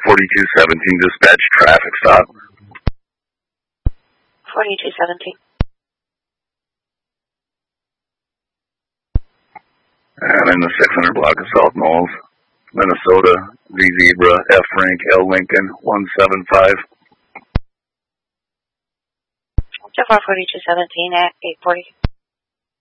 4217, dispatch traffic stop. 4217. And in the 600 block of South Knowles, Minnesota, V Zebra, F Frank, L Lincoln, 175. So far 4217 at 840.